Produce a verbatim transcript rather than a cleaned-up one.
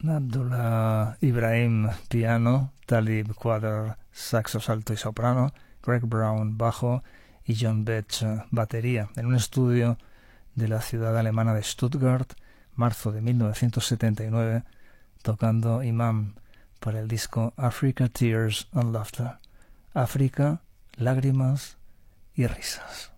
Abdullah Ibrahim piano, Talib Kweli saxo alto y soprano, Greg Brown bajo y John Betts batería, en un estudio de la ciudad alemana de Stuttgart, marzo de mil novecientos setenta y nueve, tocando Imam para el disco Africa, Tears and Laughter. África, lágrimas y risas.